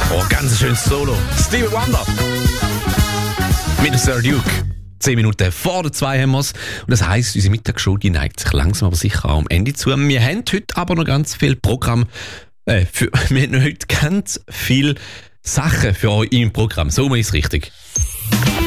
Oh, ganz schönes Solo. Stevie Wonder. Mit Sir Duke. 10 Minuten vor der 2 haben wir es. Und das heisst, unsere Mittagsshow die neigt sich langsam aber sicher auch am Ende zu. Wir haben heute aber noch ganz viel Programm. Wir haben heute ganz viele Sachen für euch im Programm. So ist es richtig.